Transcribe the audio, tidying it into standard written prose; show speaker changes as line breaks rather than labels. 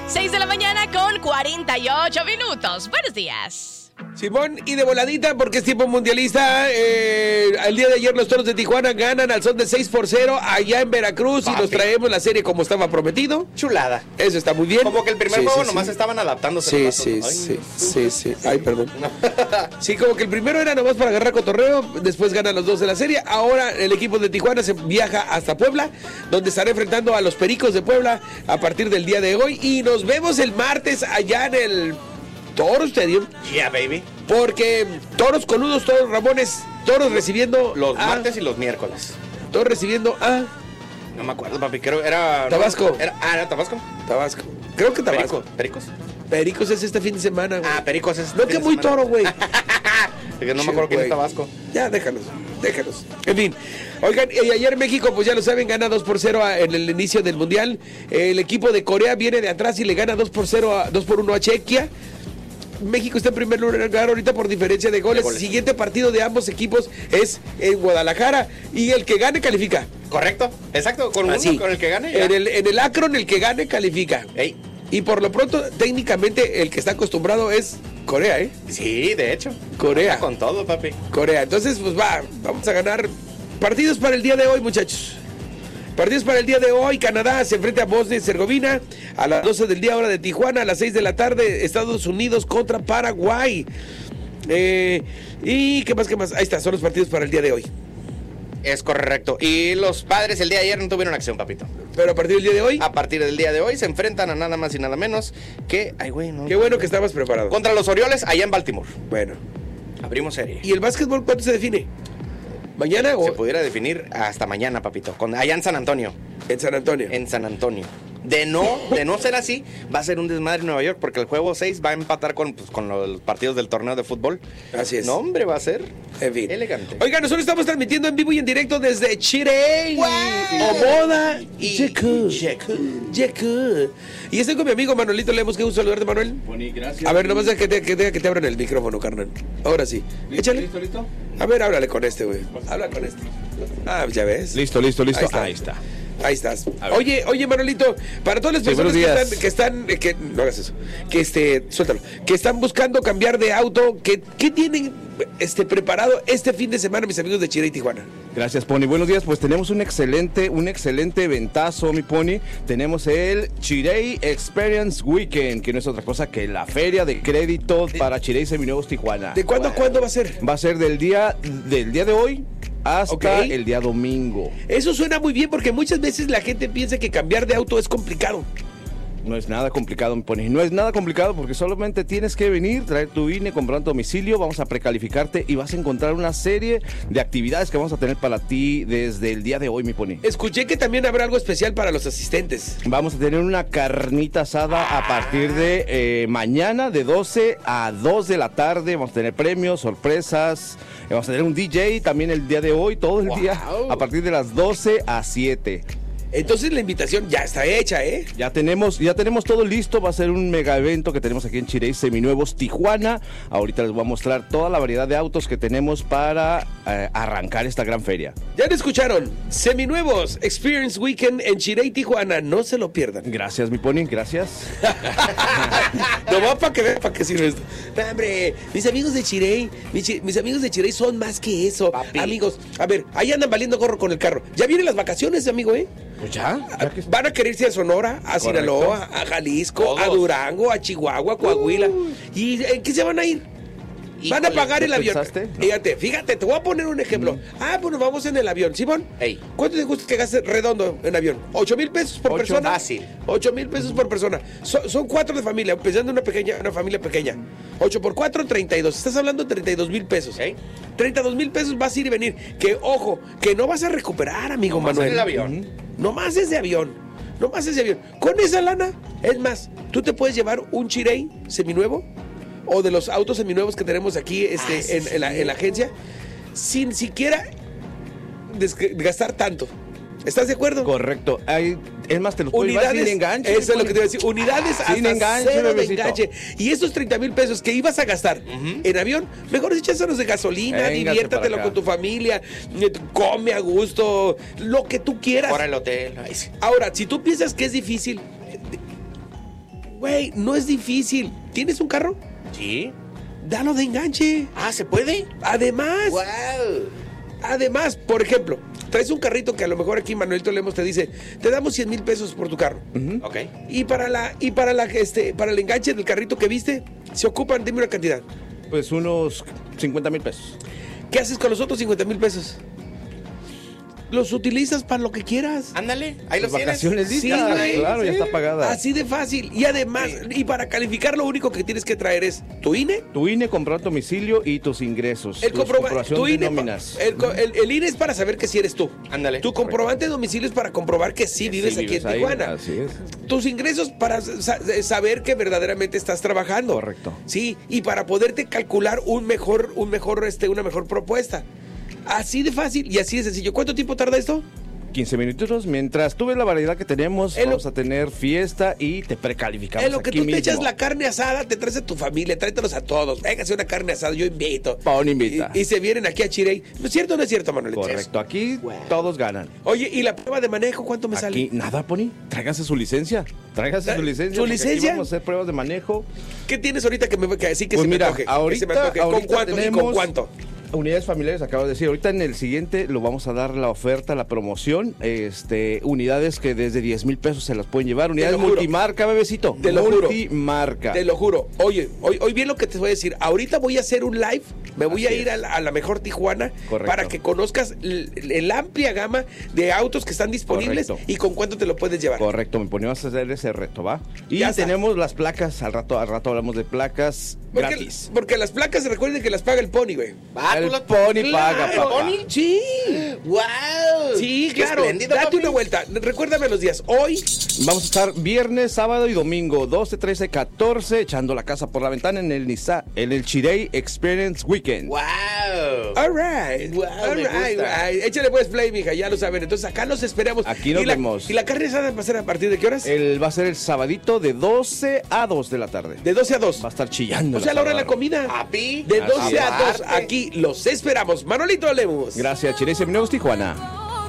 6 de la mañana con 48 minutos. Buenos días.
Simón, y de voladita, porque es tiempo mundialista. El día de ayer los Toros de Tijuana ganan al son de 6-0 allá en Veracruz.
Papi.
Y nos traemos la serie como estaba prometido.
Chulada.
Eso está muy bien.
Como que el primer
Sí,
juego
sí,
nomás
sí.
estaban adaptándose.
Sí,
los
sí,
vatos.
sí. Ay, perdón. Sí, como que el primero era nomás para agarrar cotorreo. Después ganan los dos de la serie. Ahora el equipo de Tijuana se viaja hasta Puebla, donde estará enfrentando a los Pericos de Puebla a partir del día de hoy. Y nos vemos el martes allá en el Toro Stadium.
Yeah, baby.
Porque Toros coludos, Toros Ramones, Toros recibiendo
Los martes y los miércoles.
Toros recibiendo a
No me acuerdo, papi. Creo era...
Tabasco.
¿Era Tabasco?
Tabasco. Creo que Tabasco.
¿Pericos?
Pericos es este fin de semana, güey.
Pericos es...
No, que muy toro, güey.
Porque no me acuerdo quién es Tabasco.
Ya, déjalos. En fin. Oigan, y ayer México, pues ya lo saben, gana 2-0 en el inicio del Mundial. El equipo de Corea viene de atrás y le gana 2-1 a Chequia. México está en primer lugar ahorita por diferencia de goles. El siguiente partido de ambos equipos es en Guadalajara y el que gane califica.
Correcto, exacto, con el que gane. Ya.
En el Akron el que gane califica.
Ey.
Y por lo pronto, técnicamente, el que está acostumbrado es Corea, ¿eh?
Sí, de hecho.
Corea.
Con todo, papi.
Corea. Entonces, pues vamos a ganar partidos para el día de hoy, muchachos. Partidos para el día de hoy. Canadá se enfrenta a Bosnia y Herzegovina a las 12 del día, hora de Tijuana. A las 6 de la tarde, Estados Unidos contra Paraguay. ¿Y qué más? Ahí está, son los partidos para el día de hoy.
Es correcto. Y los Padres el día de ayer no tuvieron acción, papito.
Pero a partir del día de hoy.
A partir del día de hoy se enfrentan a nada más y nada menos que... Ay, güey, no.
Qué bueno que estabas preparado.
Contra los Orioles allá en Baltimore.
Bueno.
Abrimos serie.
¿Y el básquetbol cuándo se define? ¿Mañana o...?
Se pudiera definir hasta mañana, papito. Allá en San Antonio.
En San Antonio.
En San Antonio. De no ser así, va a ser un desmadre en Nueva York, porque el juego 6 va a empatar con los partidos del torneo de fútbol.
Así es.
No, hombre, va a ser
en fin.
Elegante.
Oiga, nosotros estamos transmitiendo en vivo y en directo desde Chirey, Omoda y Yeku. Y estoy con mi amigo Manuelito Lemos. Qué gusto saludarte, Manuel.
Boni, gracias.
A ver, nomás que te abran el micrófono, carnal. Ahora sí. Échale.
¿Listo?
A ver, háblale con este, güey. Habla con este. Ya ves.
Listo.
Ahí está. Ahí estás. Oye, Manuelito, para todas las personas que no hagas eso, suéltalo, que están buscando cambiar de auto, ¿qué tienen preparado este fin de semana, mis amigos de Chirey, Tijuana?
Gracias, Pony. Buenos días. Pues tenemos un excelente eventazo, mi Pony. Tenemos el Chirey Experience Weekend, que no es otra cosa que la feria de crédito para Chirey Seminuevos Tijuana.
¿De cuándo a cuándo va a ser?
Va a ser del día de hoy hasta el día domingo.
Eso suena muy bien porque muchas veces la gente piensa que cambiar de auto es complicado.
No es nada complicado, mi Pony. No es nada complicado porque solamente tienes que venir, traer tu INE, comprar tu domicilio, vamos a precalificarte y vas a encontrar una serie de actividades que vamos a tener para ti desde el día de hoy, mi Pony.
Escuché que también habrá algo especial para los asistentes.
Vamos a tener una carnita asada a partir de mañana de 12 a 2 de la tarde. Vamos a tener premios, sorpresas. Vamos a tener un DJ también el día de hoy, todo el día, a partir de las 12 a 7.
Entonces la invitación ya está hecha, ¿eh?
Ya tenemos todo listo. Va a ser un mega evento que tenemos aquí en Chirey Seminuevos Tijuana. Ahorita les voy a mostrar toda la variedad de autos que tenemos para arrancar esta gran feria.
Ya lo escucharon, Seminuevos Experience Weekend en Chirey, Tijuana. No se lo pierdan.
Gracias, mi Pony, gracias.
No va para que vean para qué sirve esto. No, hombre, mis amigos de Chirey, mis amigos de Chirey son más que eso.
Papi.
Amigos, a ver, ahí andan valiendo gorro con el carro. Ya vienen las vacaciones, amigo, ¿eh?
Pues ya que...
Van a querer irse a Sonora, a Sinaloa, a Jalisco,
todos.
A Durango, a Chihuahua, a Coahuila. ¿Y en qué se van a ir? Van a pagar el avión.
¿Pensaste? No.
Fíjate, te voy a poner un ejemplo. Bueno, vamos en el avión. Simón,
Ey.
¿cuánto te gusta que gaste redondo en avión? $8,000 pesos por persona.
Fácil.
8,000 pesos por persona. Son 4 de familia, pensando en una familia pequeña. 8 por 4, 32. Estás hablando de 32,000 pesos.
Ey.
32,000 pesos vas a ir y venir. Que, ojo, que no vas a recuperar, amigo Manuel.
En el avión.
Nomás es de avión. Con esa lana, es más, tú te puedes llevar un Chirey seminuevo o de los autos seminuevos que tenemos aquí en la agencia sin siquiera gastar tanto. ¿Estás de acuerdo?
Correcto. Es más, te los puedo llevar sin enganche.
Eso es lo que te iba a decir. Unidades
sin
hasta
enganche,
cero de
bebecito.
enganche. Y esos 30,000 pesos que ibas a gastar en avión, mejor échaselos de gasolina,
Véngase
diviértatelo
para acá.
con tu familia, come a gusto, lo que tú quieras.
Por el hotel. Ay, sí.
Ahora, si tú piensas que es difícil, Güey, no es difícil. ¿Tienes un carro?
Sí.
Dalo de enganche.
Ah, ¿se puede?
Además,
¡Wow!
además, por ejemplo, traes un carrito que a lo mejor aquí Manuelito Lemos te dice, te damos 100 mil pesos por tu carro.
Ok.
Y para el enganche del carrito que viste, se ocupan, dime una cantidad.
Pues unos 50,000 pesos.
¿Qué haces con los otros 50 mil pesos? Los utilizas para lo que quieras.
Ándale, ahí
Las
los tienes.
vacaciones
Sí,
listas,
güey,
claro, ya
sí.
está pagada.
Así de fácil. Y además, y para calificar lo único que tienes que traer es tu INE.
Tu INE, comprar domicilio y tus ingresos.
El comprobante,
comprobación
tu
de
INE,
nóminas.
el INE es para saber que sí eres tú.
Ándale.
Tu comprobante de domicilio es para comprobar que sí vives aquí en
ahí,
Tijuana.
así es.
Tus ingresos para saber que verdaderamente estás trabajando.
Correcto.
Sí, y para poderte calcular una mejor propuesta. Así de fácil y así de sencillo. ¿Cuánto tiempo tarda esto?
15 minutos. Mientras tú ves la variedad que tenemos, vamos a tener fiesta y te precalificamos
En lo que
aquí
tú te
mismo.
echas la carne asada, te traes a tu familia, tráetelos a todos. Véngase una carne asada, yo invito.
Paón invita.
Y se vienen aquí a Chirey. ¿No es cierto o no es cierto, Manuel?
Correcto, aquí todos ganan.
Oye, ¿y la prueba de manejo cuánto me sale?
Aquí nada, Pony. Tráigase su licencia. Tráigase su licencia.
¿Su
porque aquí
licencia?
vamos a hacer pruebas de manejo.
¿Qué tienes ahorita que sí que
Pues
se
mira,
me antoje? Que se me
ahorita,
antoje. ¿Con
ahorita
cuánto y
tenemos
con cuánto?
Unidades familiares, acabo de decir. Ahorita en el siguiente lo vamos a dar la oferta, la promoción. Unidades que desde 10 mil pesos se las pueden llevar. Unidades
lo juro.
multimarca, bebecito.
Te lo juro.
Multimarca.
Te lo juro. Oye, hoy bien lo que te voy a decir. Ahorita voy a hacer un live. Me voy
Así
a ir
es.
a la mejor Tijuana.
Correcto.
Para que conozcas la amplia gama de autos que están disponibles.
Correcto.
Y con cuánto te lo puedes llevar.
Correcto, me ponemos a hacer ese reto, ¿va? Y
Ya está.
tenemos las placas, al rato hablamos de placas gratis.
Porque las placas, recuerden que las paga el Pony, güey.
El Pony paga,
Claro,
papá.
Pony. Sí.
¡Wow!
Sí,
Qué
claro.
espléndido,
Date
papi.
una vuelta. Recuérdame los días. Hoy,
Vamos a estar viernes, sábado y domingo, 12, 13, 14, echando la casa por la ventana en el Chirey Experience Weekend.
¡Wow!
all right.
Wow,
all
me
right,
gusta.
right. Échale pues play, mija, ya lo saben. Entonces acá los esperamos.
Aquí nos
¿Y la,
vemos.
¿Y la carne asada va a ser a partir de qué horas?
Va a ser el sabadito de 12 a 2 de la tarde.
De 12 a 2.
Va a estar chillando.
O sea, la hora de la
asador.
comida.
Papi.
De 12 a 2.
Aparte.
Aquí los esperamos. Manolito Lemus.
Gracias, Chirey Seminuevos, Tijuana.